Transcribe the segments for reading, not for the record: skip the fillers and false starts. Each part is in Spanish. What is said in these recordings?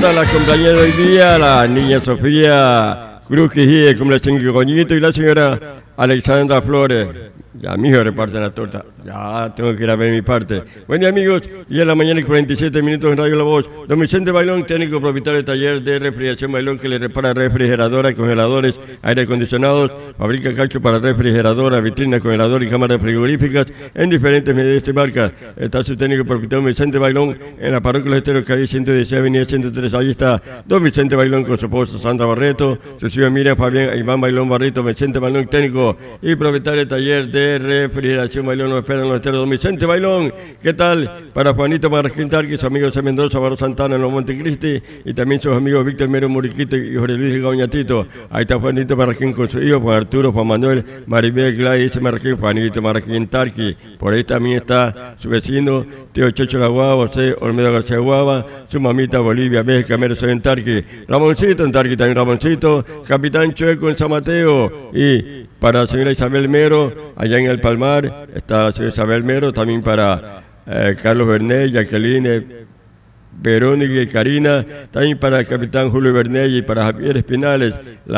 Torta, la compañera de hoy día, la niña Sofía Cruz Quijie, como la Coñito, y la señora Alexandra Flores. Ya, mijo, reparten la torta. Ya, tengo que ir a ver mi parte. Buen día, amigos. 10 de la mañana y 47 minutos en Radio La Voz. Don Vicente Bailón, técnico propietario de taller de refrigeración Bailón, que le repara refrigeradoras, congeladores, aire acondicionados, fabrica cacho para refrigeradoras, vitrinas, congeladores y cámaras frigoríficas en diferentes medidas y marcas. Está su técnico propietario Vicente Bailón en la parroquia Los Esteros, calle 116, avenida 103. Allí está Don Vicente Bailón con su esposa Sandra Barreto, su hija Miriam Fabián, Iván Bailón Barreto, Vicente Bailón, técnico y propietario de taller de refrigeración Bailón. Nos esperan Los Esteros. Don Vicente Bailón, ¿qué tal? Para Juanito Marroquín Tarqui, sus amigos de Mendoza, Barro Santana en los Montecristi, y también sus amigos Víctor Mero Muriquito y Jorge Luis Gañatito. Ahí está Juanito Marroquín con su hijo, Juan Arturo, Juan Manuel, Maribel, Gladys Marroquín, Juanito Marroquín Tarqui. Por ahí también está su vecino, tío Checho La Guava, José Olmedo García Guava, su mamita Bolivia, México, Mero en Tarqui. Ramoncito en Tarqui también, Ramoncito, Capitán Chueco en San Mateo, y para la señora Isabel Mero, allá en el Palmar, está la señora Isabel Mero, también para Carlos Bernet, Jacqueline, Verónica y Karina, también para el capitán Julio Bernet y para Javier Espinales,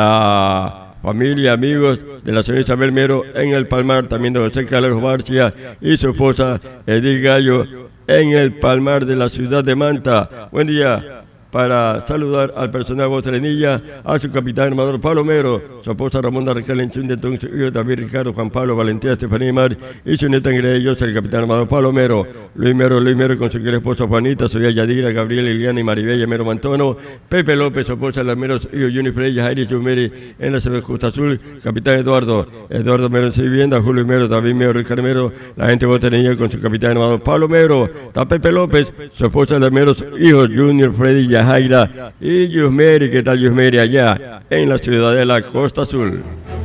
la familia, amigos de la señora Isabel Mero en el Palmar, también de José Carlos Barcia y su esposa Edith Gallo en el Palmar de la ciudad de Manta. Buen día. Para saludar al personal Botrenilla, a su capitán armador Palomero, su esposa Ramón Raquel Enchundetón, su hijo David Ricardo, Juan Pablo, Valentía, Estefanía Mar, y su nieta Ellos, el capitán armador Palomero, Luis Mero con su querida esposa Juanita, su hija Yadira, Gabriela, Liliana y Maribella Mero Mantono, Pepe López, su esposa Lamero, su hijo Juni Freya, Jairi Chumeri, en la ciudad de Costa Azul, capitán Eduardo Mero en su vivienda, Julio Mero, David Mero, Ricardo Mero, la gente Botrenilla con su capitán armador Palomero, está Pepe López, su esposa Lamero, su hijo Junior Freddy, Jaira y Yusmeri, ¿qué tal Yusmeri allá en la ciudad de la Costa Azul?